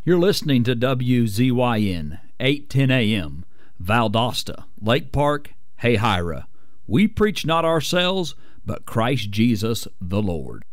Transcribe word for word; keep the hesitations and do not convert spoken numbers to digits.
You're listening to W Z Y N, eight ten A M, Valdosta, Lake Park, Hayhira. We preach not ourselves, but Christ Jesus the Lord.